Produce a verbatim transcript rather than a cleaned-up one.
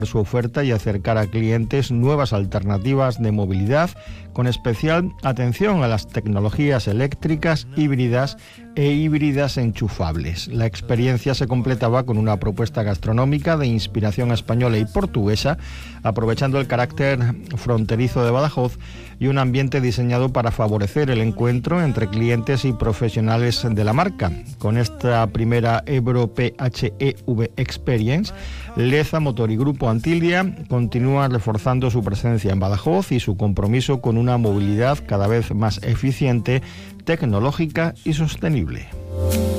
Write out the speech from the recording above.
su oferta y acercar a clientes nuevas alternativas de movilidad, con especial atención a las tecnologías eléctricas, híbridas e híbridas enchufables. La experiencia se completaba con una propuesta gastronómica de inspiración española y portuguesa, aprovechando el carácter fronterizo de Badajoz y un ambiente diseñado para favorecer el encuentro entre clientes y profesionales de la marca. Con esta primera Ebro P H E V Experience, Leza Motor y Grupo Antilia continúan reforzando su presencia en Badajoz y su compromiso con una movilidad cada vez más eficiente, tecnológica y sostenible.